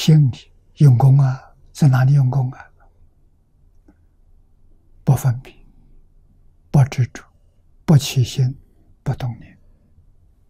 心里用功啊，在哪里用功啊？不分别，不执着，不起心，不动念。